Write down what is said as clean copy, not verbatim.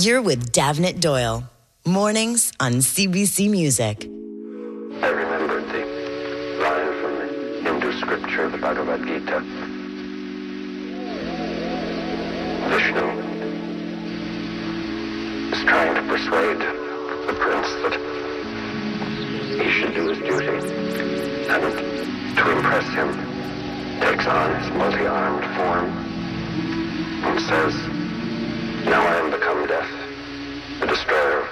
You're with Davnit Doyle. Mornings on CBC Music. I remembered the line from the Hindu scripture, the Bhagavad Gita. Vishnu is trying to persuade the prince that he should do his duty, and to impress him takes on his multi-armed form and says, "Now I am become death, the destroyer of